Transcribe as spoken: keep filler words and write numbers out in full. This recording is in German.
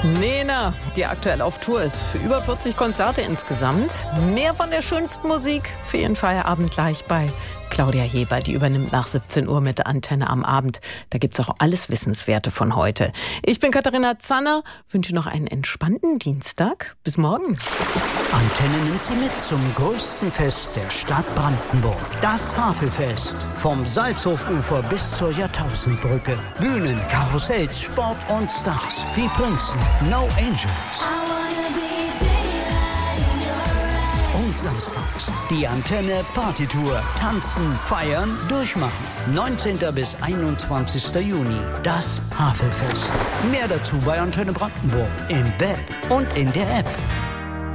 Nena, die aktuell auf Tour ist. Über vierzig Konzerte insgesamt. Mehr von der schönsten Musik für Ihren Feierabend gleich bei Claudia Heber. Die übernimmt nach siebzehn Uhr mit der Antenne am Abend. Da gibt's auch alles Wissenswerte von heute. Ich bin Katharina Zanner, wünsche noch einen entspannten Dienstag. Bis morgen. Antenne nimmt Sie mit zum größten Fest der Stadt Brandenburg. Das Havelfest. Vom Salzhofufer bis zur Jahrtausendbrücke. Bühnen, Karussells, Sport und Stars. Die Prinzen, No Angels. Und samstags die Antenne Partytour. Tanzen, feiern, durchmachen. neunzehnten bis einundzwanzigsten Juni. Das Havelfest. Mehr dazu bei Antenne Brandenburg. Im Web und in der App.